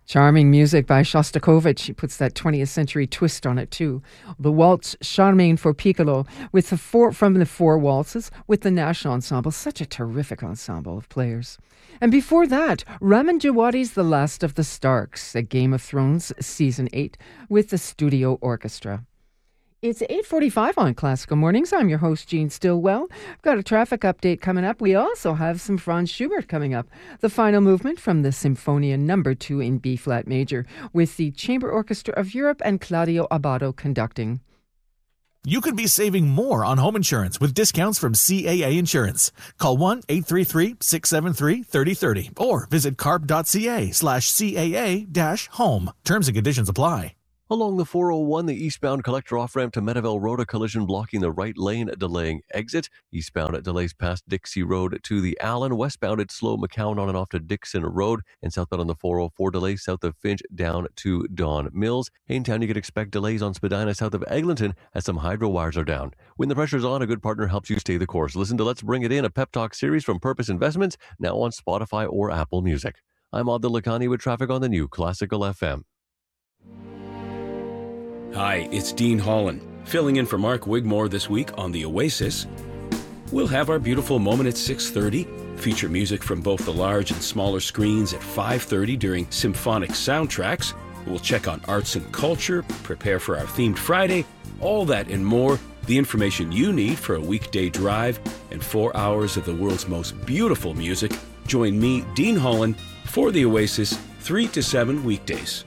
Charming music by Shostakovich. She puts that 20th century twist on it too. The Waltz Charming for Piccolo with from the four waltzes with the National Ensemble. Such a terrific ensemble of players. And before that, Ramin Djawadi's The Last of the Starks, a Game of Thrones Season 8 with the Studio Orchestra. It's 8:45 on Classical Mornings. I'm your host, Jean Stillwell. I've got a traffic update coming up. We also have some Franz Schubert coming up. The final movement from the Symphonia No. 2 in B-flat major with the Chamber Orchestra of Europe and Claudio Abbado conducting. You could be saving more on home insurance with discounts from CAA Insurance. Call 1-833-673-3030 or visit carp.ca/CAA-home. Terms and conditions apply. Along the 401, the eastbound collector off-ramp to Meadowville Road, a collision blocking the right lane, delaying exit. Eastbound, it delays past Dixie Road to the Allen. Westbound, it's slow McCowan on and off to Dixon Road. And southbound on the 404, delays south of Finch down to Don Mills. Haintown, you can expect delays on Spadina south of Eglinton as some hydro wires are down. When the pressure's on, a good partner helps you stay the course. Listen to Let's Bring It In, a pep talk series from Purpose Investments, now on Spotify or Apple Music. I'm Abdul Lakhani with traffic on the new Classical FM. Hi, it's Dean Holland, filling in for Mark Wigmore this week on The Oasis. We'll have our beautiful moment at 6:30, feature music from both the large and smaller screens at 5:30 during symphonic soundtracks. We'll check on arts and culture, prepare for our themed Friday, all that and more, the information you need for a weekday drive, and 4 hours of the world's most beautiful music. Join me, Dean Holland, for The Oasis, 3 to 7 weekdays.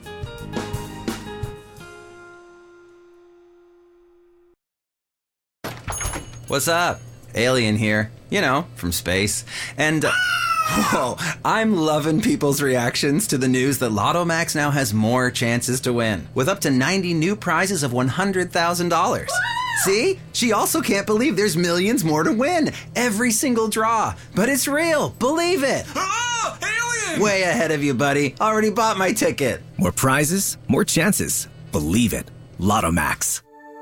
What's up? Alien here. You know, from space. And, whoa, I'm loving people's reactions to the news that Lotto Max now has more chances to win, with up to 90 new prizes of $100,000. See? She also can't believe there's millions more to win. Every single draw. But it's real. Believe it. Oh, alien! Way ahead of you, buddy. Already bought my ticket. More prizes, more chances. Believe it. Lotto Max.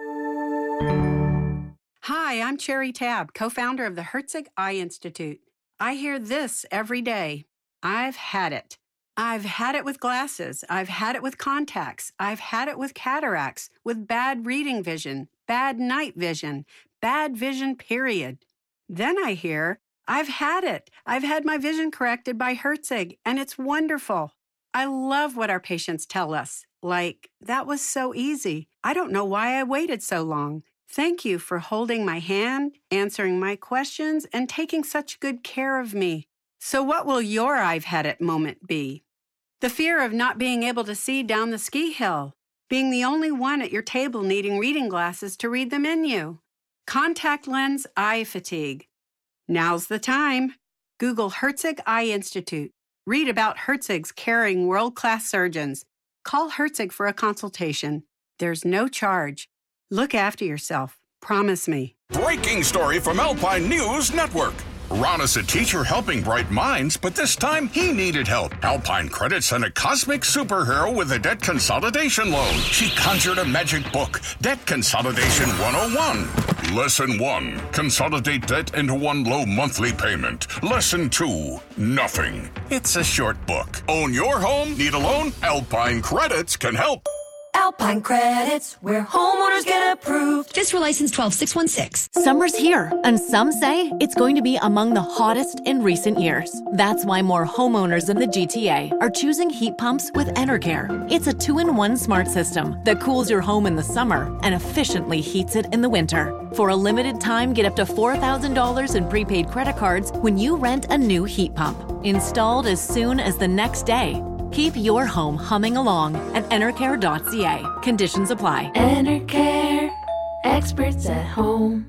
Hi, I'm Cherry Tabb, co-founder of the Herzig Eye Institute. I hear this every day. I've had it. I've had it with glasses. I've had it with contacts. I've had it with cataracts, with bad reading vision, bad night vision, bad vision, period. Then I hear, I've had it. I've had my vision corrected by Herzig, and it's wonderful. I love what our patients tell us. Like, that was so easy. I don't know why I waited so long. Thank you for holding my hand, answering my questions, and taking such good care of me. So what will your I've had it moment be? The fear of not being able to see down the ski hill, being the only one at your table needing reading glasses to read the menu, contact lens eye fatigue. Now's the time. Google Herzig Eye Institute. Read about Herzig's caring world-class surgeons. Call Herzig for a consultation. There's no charge. Look after yourself. Promise me. Breaking story from Alpine News Network. Ron is a teacher helping bright minds, but this time he needed help. Alpine Credit sent a cosmic superhero with a debt consolidation loan. She conjured a magic book, Debt Consolidation 101. Lesson 1, consolidate debt into one low monthly payment. Lesson 2, nothing. It's a short book. Own your home? Need a loan? Alpine Credits can help. Alpine Credits, where homeowners get approved. FSRA license 12616. Summer's here, and some say it's going to be among the hottest in recent years. That's why more homeowners in the GTA are choosing heat pumps with Enercare. It's a 2-in-1 smart system that cools your home in the summer and efficiently heats it in the winter. For a limited time, get up to $4,000 in prepaid credit cards when you rent a new heat pump. Installed as soon as the next day. Keep your home humming along at Enercare.ca. Conditions apply. Enercare, experts at home.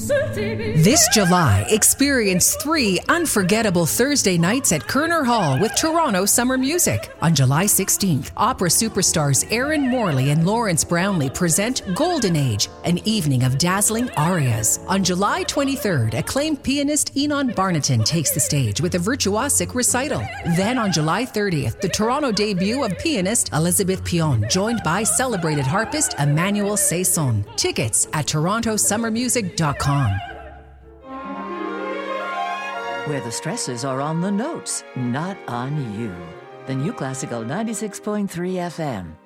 This July, experience 3 unforgettable Thursday nights at Kerner Hall with Toronto Summer Music. On July 16th, opera superstars Aaron Morley and Lawrence Brownlee present Golden Age, an evening of dazzling arias. On July 23rd, acclaimed pianist Enon Barnaton takes the stage with a virtuosic recital. Then on July 30th, the Toronto debut of pianist Elizabeth Pion, joined by celebrated harpist Emmanuel Saison. Tickets at torontosummermusic.com. Where the stresses are on the notes, not on you. The New Classical 96.3 FM.